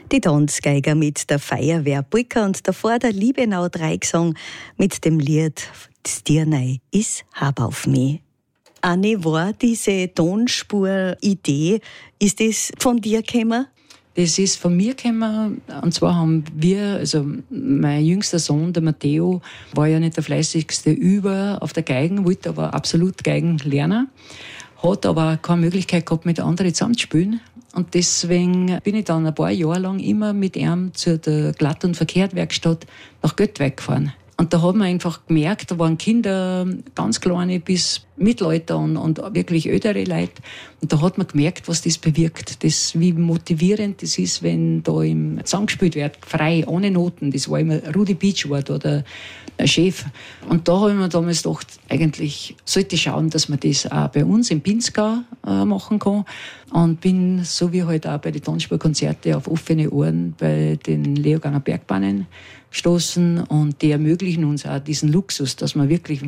Die Tanzgeiger mit der Feuerwehr Brücker und davor der Liebenau Dreigesang mit dem Lied «Das Dirnei is hab auf mich». Anni, war diese Tonspur-Idee, ist das von dir gekommen? Das ist von mir gekommen, und zwar haben wir, also mein jüngster Sohn, der Matteo, war ja nicht der fleißigste auf der Geigen, wollte aber absolut Geigen lernen, hat aber keine Möglichkeit gehabt, mit anderen zusammenzuspielen. Und deswegen bin ich dann ein paar Jahre lang immer mit ihm zu der Glatt- und Verkehrtwerkstatt nach Göttweg gefahren. Und da hat man einfach gemerkt, da waren Kinder, ganz kleine bis Mittelalter und wirklich ältere Leute. Und da hat man gemerkt, was das bewirkt. Wie motivierend das ist, wenn da im zusammengespielt wird, frei, ohne Noten. Das war immer Rudi Beachward oder ein Chef. Und da habe ich mir damals gedacht, eigentlich sollte ich schauen, dass man das auch bei uns im Pinzgau machen kann. Und bin, so wie halt auch bei den Tanzspurkonzerten, auf offene Ohren bei den Leoganger Bergbahnen stoßen, und die ermöglichen uns auch diesen Luxus, dass wir wirklich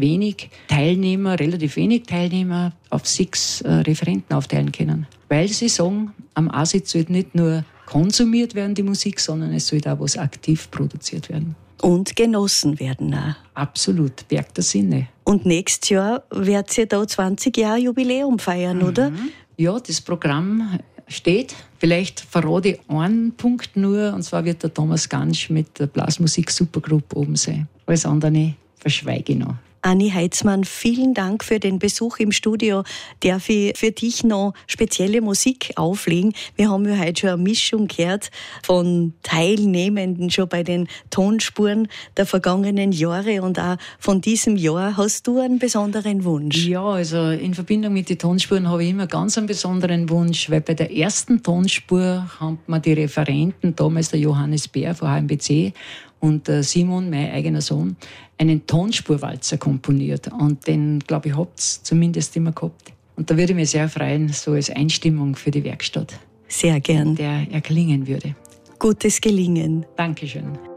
relativ wenig Teilnehmer auf 6 Referenten aufteilen können. Weil sie sagen, am Aussitz sollte nicht nur konsumiert werden, die Musik, sondern es sollte auch was aktiv produziert werden. Und genossen werden auch. Absolut, Berg der Sinne. Und nächstes Jahr wird ihr da 20 Jahre Jubiläum feiern, oder? Ja, das Programm steht. Vielleicht verrate ich einen Punkt nur, und zwar wird der Thomas Gansch mit der Blasmusik Supergroup oben sein. Alles andere verschweige ich noch. Anni Heitzmann, vielen Dank für den Besuch im Studio. Darf ich für dich noch spezielle Musik auflegen? Wir haben ja heute schon eine Mischung gehört von Teilnehmenden schon bei den Tonspuren der vergangenen Jahre und auch von diesem Jahr. Hast du einen besonderen Wunsch? Ja, also in Verbindung mit den Tonspuren habe ich immer ganz einen besonderen Wunsch, weil bei der ersten Tonspur haben wir die Referenten, damals der Johannes Bär von HMBC und Simon, mein eigener Sohn, einen Tonspurwalzer komponiert. Und den, glaube ich, habt ihr zumindest immer gehabt. Und da würde ich mich sehr freuen, so als Einstimmung für die Werkstatt. Sehr gern. Der erklingen würde. Gutes Gelingen. Dankeschön.